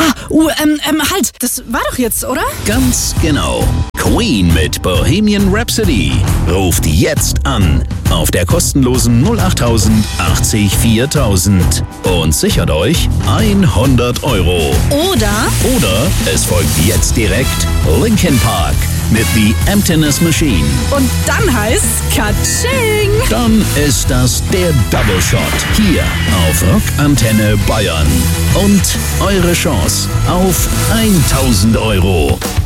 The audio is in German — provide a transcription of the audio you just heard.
Halt, das war doch jetzt, oder? Ganz genau. Queen mit Bohemian Rhapsody. Ruft jetzt an auf der kostenlosen 08000 80 4000 und sichert euch 100 €. Oder Es folgt jetzt direkt Linkin Park mit The Emptiness Machine. und dann heißt's Katsching! Dann ist das der Double Shot hier auf Rockantenne Bayern. Und eure Chance auf 1000 €.